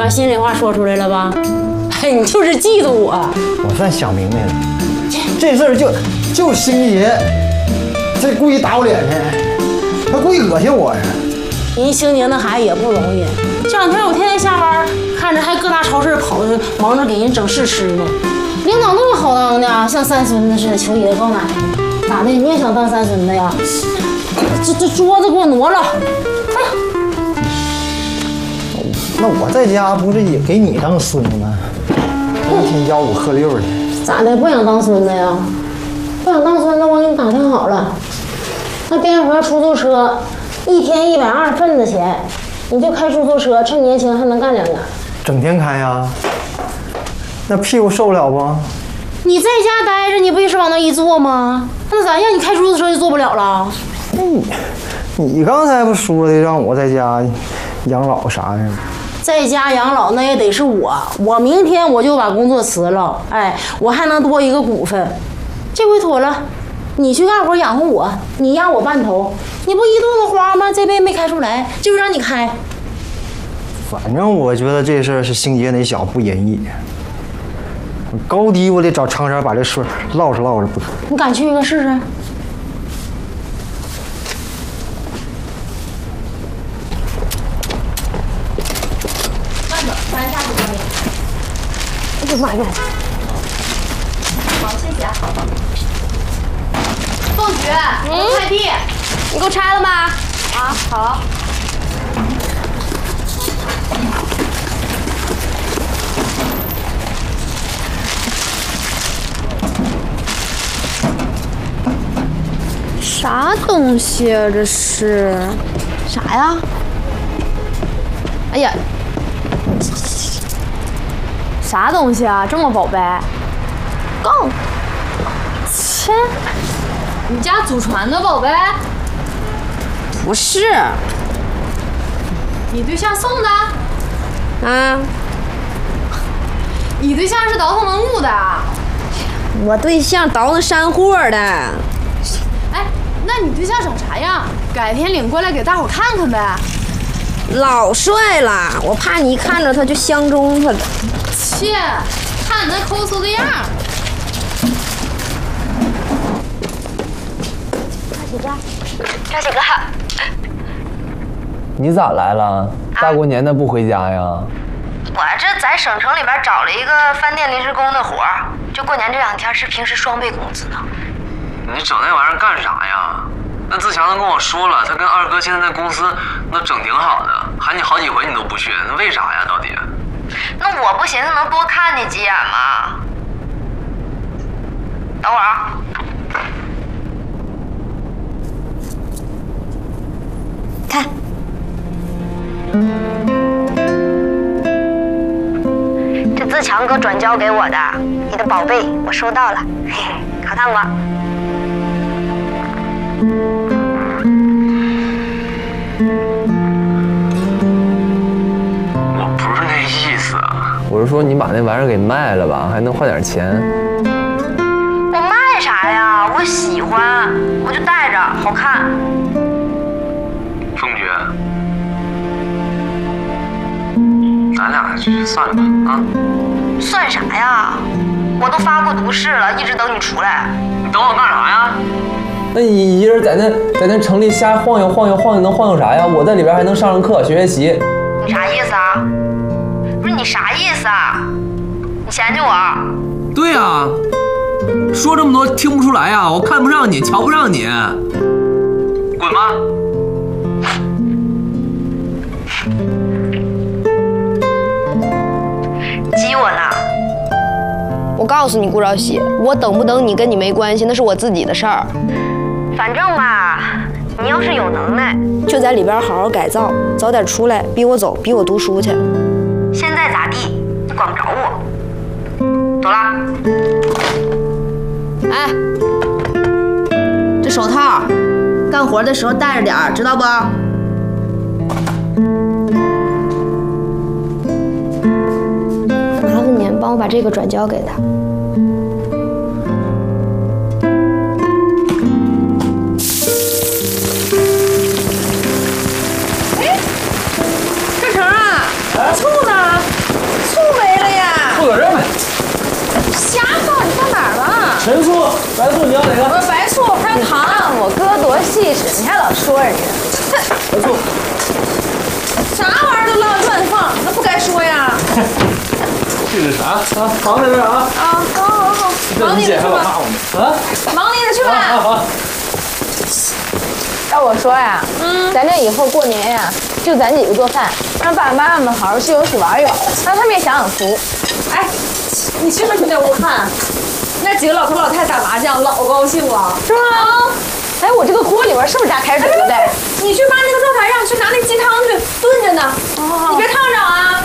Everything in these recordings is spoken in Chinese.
把心里话说出来了吧？哎，你就是嫉妒我。 我算想明白了，这事儿就星爷，这故意打我脸呢，他故意恶心我呀。 人星爷那孩子也不容易，这两天我天天下班，看着还各大超市跑着忙着给人整试吃呢。领导那么好当的，像三孙子似的，求爷告奶奶。咋的？你也想当三孙子呀？这桌子给我挪了。哎呀， 那我在家不是也给你当孙子吗？一天吆五喝六的。 咋的？不想当孙子呀？不想当孙子，我给你打听好了，那边河出租车一天120份子钱，你就开出租车，趁年轻还能干2年。 整天开呀？那屁股受不了不？ 你在家待着，你不也是往那一坐吗？那咋样？你开出租车就坐不了了？ 你刚才不说的让我在家养老啥的？ 在家养老那也得是我明天我就把工作辞了，哎，我还能多一个股份。这回妥了，你去干活养活我，你压我半头，你不一肚子花吗？这辈没开出来，就让你开。 反正我觉得这事儿是星爷那小子不仁义，高低我得找常山把这事唠着唠着不可。 你敢去一个试试？哎呀妈呀！ 好，谢谢。凤菊，快递，你给我拆了吗？啊，好。啥东西啊？这是啥呀？哎呀！啥东西啊？这么宝贝？够！切！你家祖传的宝贝？ 不是。 你对象送的？ 啊？ 你对象是倒腾文物的？ 我对象倒腾山货的。 哎，那你对象长啥样？改天领过来给大伙看看呗。 老帅了，我怕你一看着他就相中他了。 切，看你那抠搜的样儿。 张喜哥， 你咋来了？大过年的不回家呀？ 我这在省城里边找了一个饭店临时工的活儿，就过年这2天是平时双倍工资呢。 你整那玩意儿干啥呀？那自强都跟我说了，他跟二哥现在在公司那整挺好的，喊你好几回你都不去，那为啥呀？到底？ 那我不寻思能多看你几眼吗？等会儿啊。看，这自强哥转交给我的，你的宝贝我收到了，嘿嘿，好看不？ 我不是那意思啊，我是说你把那玩意儿给卖了吧，还能换点钱。 我卖啥呀？我喜欢，我就带着，好看。 凤菊，咱俩算了吧啊！ 算啥呀？我都发过毒誓了，一直等你出来。 你等我干啥呀？那你一人在那城里瞎晃悠晃悠晃悠，能晃悠啥呀？我在里边还能上课学习。 你啥意思啊？不是你啥意思啊？你嫌弃我？ 对啊，说这么多听不出来啊？我看不上你，瞧不上你，滚吧！ 激我呢？ 我告诉你，顾兆喜，我等不等你跟你没关系，那是我自己的事儿。 反正吧，你要是有能耐， 就在里边好好改造，早点出来，逼我走，逼我读书去。 现在咋地，你管不着我。走啦。 哎，这手套，干活的时候戴着点儿，知道不？麻烦您帮我把这个转交给他。 大成啊，醋呢？ 醋你要哪个？ 我白醋还有糖，我哥多细致，你还老说人家。 白醋。 啥玩意儿都乱放，那不该说呀。 这是啥啊？忙在这儿啊？ 啊，好，忙你的去吧。 啊？ 忙你的去吧。 好。 要我说呀，咱这以后过年呀，就咱几个做饭，让爸爸妈妈们好好休息玩一玩，让他们也享享福。哎，你去没去那屋看？那几个老头老太太打麻将，老高兴了，是吗？哎，我这个锅里边是不是加开水了的？你去把那个灶台上去拿那鸡汤去炖着呢，你别烫着啊。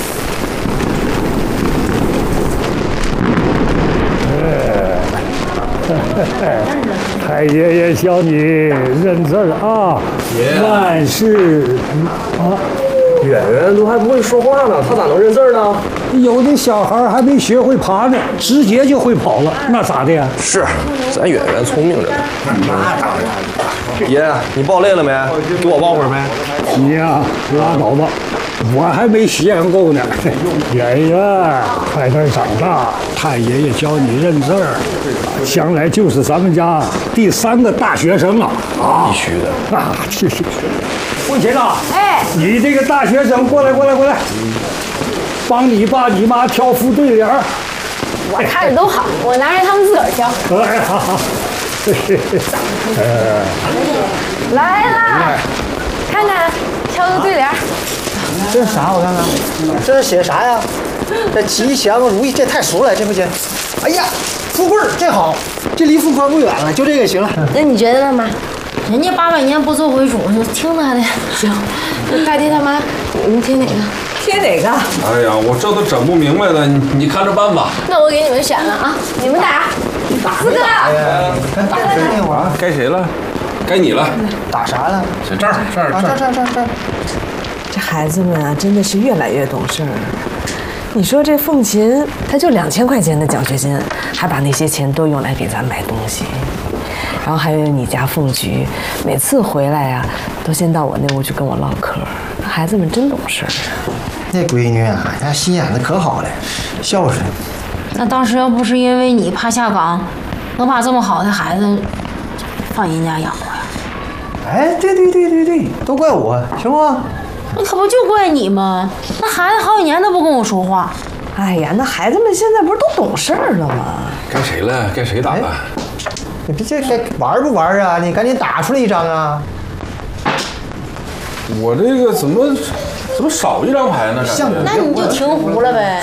太爷爷教你认字儿啊，万事啊。 圆圆都还不会说话呢，他咋能认字呢？ 有的小孩还没学会爬呢，直接就会跑了，那咋的呀？ 是，咱圆圆聪明着呢。 那当然了。 爷，你抱累了没？给我抱会儿呗。 你呀，拉倒吧，我还没闲够呢。圆圆，快点长大，太爷爷教你认字儿，将来就是咱们家第3个大学生了啊！ 必须的啊！凤琴啊， 哎， 你这个大学生，过来，帮你爸你妈挑副对联儿。 我看着都好，我拿着他们自个儿挑。 哎，好。 来啦，看看，挑个对联儿。 这是啥？我看看，这是写啥呀？这吉祥如意，这太熟了，这不行。哎呀，富贵儿，这好，这离富贵不远了，就这个行了。 那你觉得呢，妈？ 人家800年不做为主，就听他的。 行，那大爹他妈，你们贴哪个？ 贴哪个？ 哎呀，我这都整不明白了，你看着办吧。 那我给你们选了啊，你们打。四哥， 打谁那会儿？ 该谁了？该你了。 打啥了？ 这儿。 这孩子们啊，真的是越来越懂事儿。你说这凤琴，她就2000块钱的奖学金，还把那些钱都用来给咱买东西。然后还有你家凤菊，每次回来呀，都先到我那屋去跟我唠嗑。孩子们真懂事儿。 那闺女啊，那心眼子可好了，孝顺。 那当时要不是因为你怕下岗，能把这么好的孩子放人家养活呀？ 哎，对，都怪我，行吗？ 那可不就怪你吗？那孩子好几年都不跟我说话。 哎呀，那孩子们现在不是都懂事儿了吗？ 该谁了？该谁打了？ 你这该玩不玩啊？你赶紧打出来一张啊！ 我这个怎么少一张牌呢？ 那你就停胡了呗。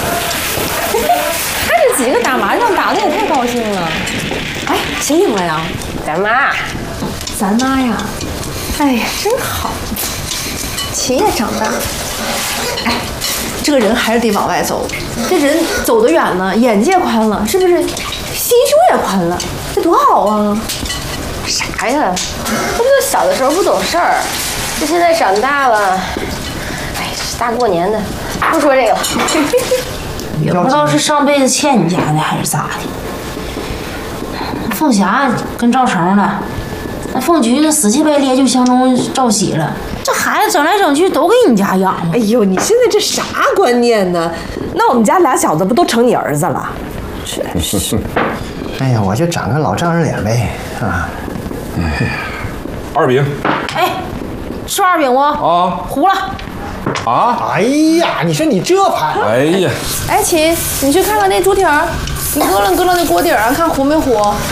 他这几个打麻将打的也太高兴了。哎，谁赢了呀？咱妈。咱妈呀，哎呀，真好。琴也长大了。哎，这个人还是得往外走。这人走得远了，眼界宽了，是不是？心胸也宽了，这多好啊！啥呀？这不就小的时候不懂事儿，这现在长大了，哎，大过年的，不说这个了。 也不知道是上辈子欠你家的还是咋的。凤霞跟赵成了，那凤菊那死气白咧就相中赵喜了，这孩子整来整去都给你家养。 哎呦，你现在这啥观念呢？那我们家俩小子不都成你儿子了？真是。 哎呀，我就长个老丈人脸呗，啊。 2饼。 哎，吃2饼不？ 啊， 糊了。 啊！ 哎呀，你说你这牌。 哎呀。 哎，琴，你去看看那猪蹄儿，你搁了那锅底儿，看糊没糊？哇，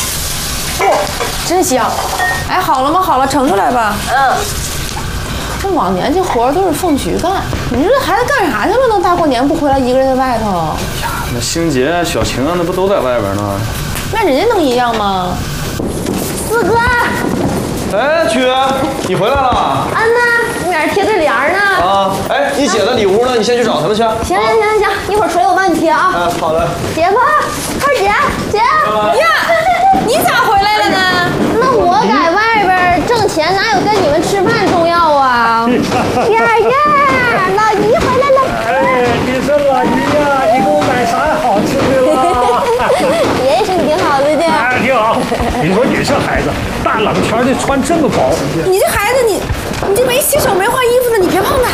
真香！哎，好了吗？好了，盛出来吧。这往年这活儿都是凤菊干，你说这孩子干啥去了？能大过年不回来，一个人在外头？ 呀，那星杰、小晴那不都在外边呢？ 那人家能一样吗？四哥， 哎，菊，你回来了？ 安呢？你在这贴对联呢？ 啊，哎，你姐在里屋呢，你先去找他们去。 行，一会儿出来我帮你贴啊。 好的。 姐夫，二姐，呀，你咋回来了呢？那我在外边挣钱，哪有跟你们吃饭重要啊？呀，老姨回来了。 哎，你说老姨呀，你给我买啥好吃的了？ 爷爷身体挺好的，对不对？ 哎，挺好。你说你这孩子，大冷天的穿这么薄。 你这孩子，你这没洗手没换衣服的，你别碰他。那我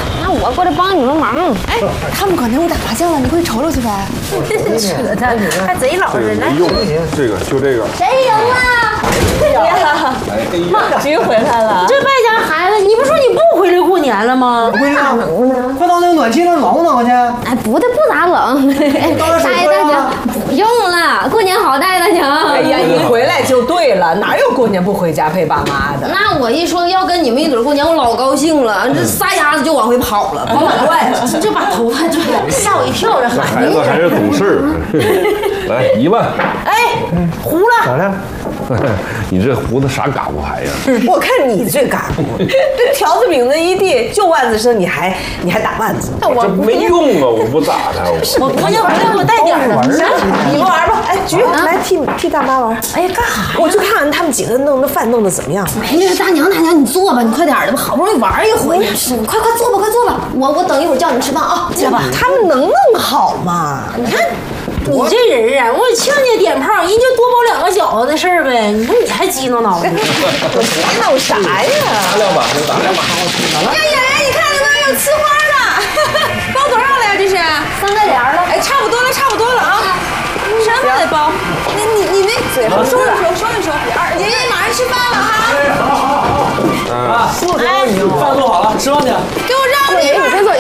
我过来帮你们忙。 哎，他们搁那屋打麻将了，你过去瞅瞅去呗。 扯淡，还贼老实。来， 用这个就这个。 谁赢了？ 妈，菊回来了。 这败家孩子，你不说你不回来过年了吗？ 回来啊！快到那个暖气那暖和暖和去。 哎，不咋冷。大爷大娘，不用了，过年好带大娘。 哎呀，你回来就对了，哪有过年不回家陪爸妈的？ 那我一说要跟你们一堆过年，我老高兴了，这撒丫子就往回跑了，跑老快了， 这把头发拽了，吓我一跳。这孩子还是懂事。来1万。 哎，糊了。 咋的？ 你这胡子啥嘎巴牌呀？ 我看你最嘎巴，这条子饼子一地就腕子声，你还打腕子， 这没用啊！我不咋的。 我姑娘回来给我带点的。 行，你们玩吧。哎，菊来替大妈玩。 哎呀，干啥？ 我去看看他们几个弄的饭弄的怎么样。 哎呀，大娘，你坐吧，你快点的吧，好不容易玩一回。是，快坐吧，快坐吧。我等一会儿叫你们吃饭啊，去吧。 他们能弄好吗？ 你看。你这人啊，我亲家点炮，人家多包2个饺子的事儿呗。你说你还激动脑袋？ 我闹啥呀？ 打2把，打2把。 呀，你看那个有呲花的，包多少了呀？这是 3个帘了。 哎，差不多了啊。什么得包？你那嘴巴说一说。爷爷马上吃饭了哈。 哎，饭做好了，吃饭去。 给我让你先坐。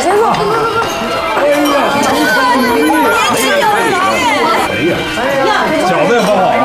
哎呀，饺子也包好了。